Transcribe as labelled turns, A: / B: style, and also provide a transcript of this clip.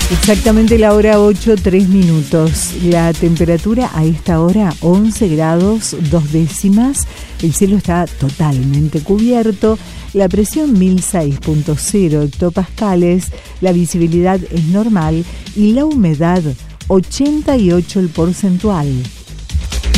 A: Exactamente la hora 8, 3 minutos. La temperatura a esta hora 11 grados 2 décimas. El cielo está totalmente cubierto. La presión 1006.0 hectopascales. La visibilidad es normal y la humedad 88 el porcentual.